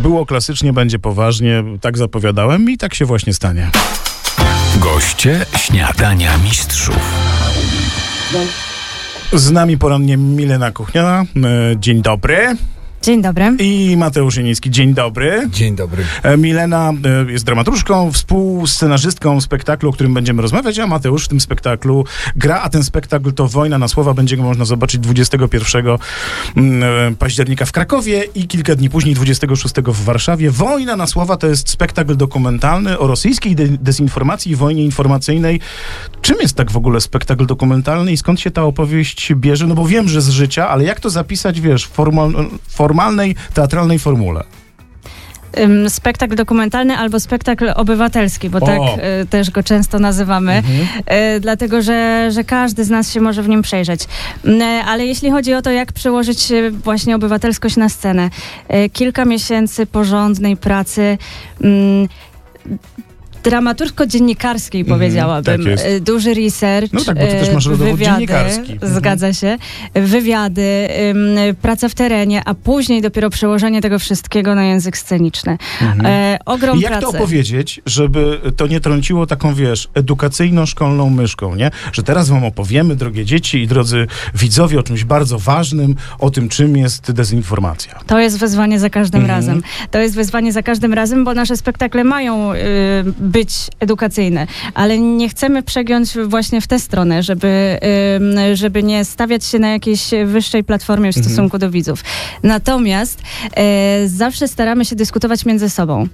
Było klasycznie, będzie poważnie. Tak zapowiadałem i tak się właśnie stanie. Goście Śniadania Mistrzów. Z nami porannie Milena Kuchnia. Dzień dobry. Dzień dobry. I Mateusz Janicki. Dzień dobry. Dzień dobry. Milena jest dramaturżką, współscenarzystką spektaklu, o którym będziemy rozmawiać, a Mateusz w tym spektaklu gra, a ten spektakl to Wojna na słowa. Będzie go można zobaczyć 21 października w Krakowie i kilka dni później 26 w Warszawie. Wojna na słowa to jest spektakl dokumentalny o rosyjskiej dezinformacji i wojnie informacyjnej. Czym jest tak w ogóle spektakl dokumentalny i skąd się ta opowieść bierze? No bo wiem, że z życia, ale jak to zapisać, wiesz, w formalnej, teatralnej formule? Spektakl dokumentalny albo spektakl obywatelski, bo tak też go często nazywamy, dlatego, że każdy z nas się może w nim przejrzeć. Ale jeśli chodzi o to, jak przełożyć właśnie obywatelskość na scenę, kilka miesięcy porządnej pracy, dramatursko-dziennikarskiej, powiedziałabym. Tak jest. Duży research, no tak, bo ty też masz rodowód wywiady, dziennikarski. Zgadza się. Wywiady, praca w terenie, a później dopiero przełożenie tego wszystkiego na język sceniczny. Ogrom I jak pracy. to opowiedzieć, żeby to nie trąciło taką, wiesz, edukacyjno-szkolną myszką, nie? Że teraz wam opowiemy, drogie dzieci i drodzy widzowie, o czymś bardzo ważnym, o tym, czym jest dezinformacja. To jest wyzwanie za każdym razem. To jest wyzwanie za każdym razem, bo nasze spektakle mają być edukacyjne, ale nie chcemy przegiąć właśnie w tę stronę, żeby nie stawiać się na jakiejś wyższej platformie w stosunku do widzów. Natomiast zawsze staramy się dyskutować między sobą.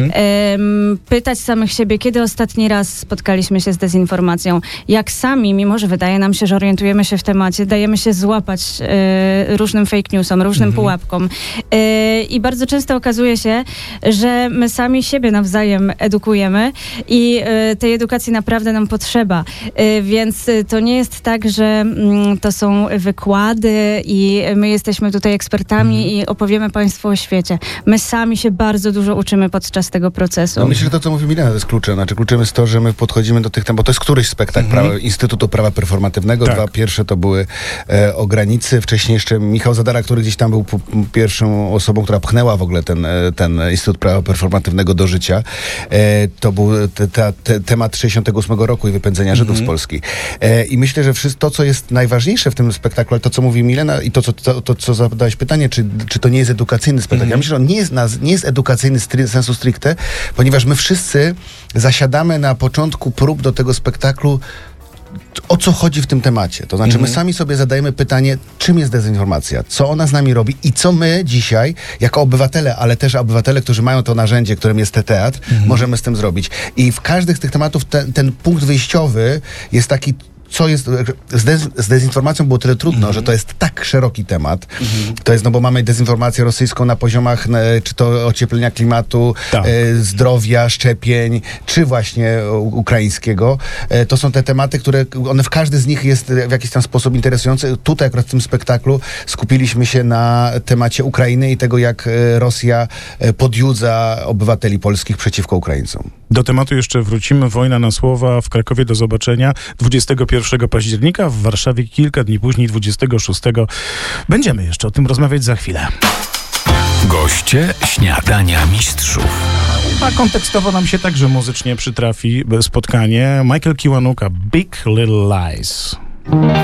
Pytać samych siebie, kiedy ostatni raz spotkaliśmy się z dezinformacją. Jak sami, mimo że wydaje nam się, że orientujemy się w temacie, dajemy się złapać różnym fake newsom, różnym pułapkom. I bardzo często okazuje się, że my sami siebie nawzajem edukujemy i tej edukacji naprawdę nam potrzeba. Więc to nie jest tak, że to są wykłady i my jesteśmy tutaj ekspertami i opowiemy Państwu o świecie. My sami się bardzo dużo uczymy podczas tego procesu. No myślę, że to, co mówi Milena, to jest kluczem. Znaczy kluczem jest to, że my podchodzimy do tych tematów, bo to jest któryś spektakl Instytutu Prawa Performatywnego. Tak. Dwa pierwsze to były o granicy. Wcześniej jeszcze Michał Zadara, który gdzieś tam był pierwszą osobą, która pchnęła w ogóle ten Instytut Prawa Performatywnego do życia. To był temat 68 roku i wypędzenia Żydów z Polski. I myślę, że to, co jest najważniejsze w tym spektaklu, ale to, co mówi Milena i to co zadałeś pytanie, czy to nie jest edukacyjny spektakl. Ja myślę, że on nie jest edukacyjny sensu stricte, ponieważ my wszyscy zasiadamy na początku prób do tego spektaklu, o co chodzi w tym temacie. To znaczy my sami sobie zadajemy pytanie, czym jest dezinformacja, co ona z nami robi i co my dzisiaj, jako obywatele, ale też obywatele, którzy mają to narzędzie, którym jest teatr, możemy z tym zrobić. I w każdym z tych tematów ten punkt wyjściowy jest taki, co jest, z dezinformacją było tyle trudno, że to jest tak szeroki temat. To jest, no bo mamy dezinformację rosyjską na poziomach, czy to ocieplenia klimatu, zdrowia, szczepień, czy właśnie ukraińskiego. To są te tematy, które, każdy z nich jest w jakiś tam sposób interesujący. Tutaj akurat w tym spektaklu skupiliśmy się na temacie Ukrainy i tego, jak Rosja podjudza obywateli polskich przeciwko Ukraińcom. Do tematu jeszcze wrócimy. Wojna na słowa w Krakowie do zobaczenia 21 października, w Warszawie kilka dni później, 26. Będziemy jeszcze o tym rozmawiać za chwilę. Goście Śniadania Mistrzów. A kontekstowo nam się także muzycznie przytrafi spotkanie. Michael Kiwanuka, Big Little Lies.